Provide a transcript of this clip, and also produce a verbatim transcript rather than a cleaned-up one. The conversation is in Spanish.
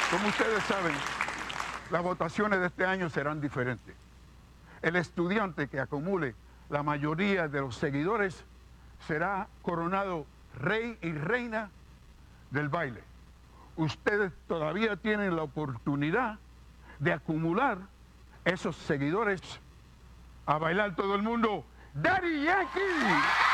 Como ustedes saben, las votaciones de este año serán diferentes. El estudiante que acumule la mayoría de los seguidores será coronado rey y reina del baile. Ustedes todavía tienen la oportunidad de acumular esos seguidores. A bailar todo el mundo, ¡Daddy Yankee!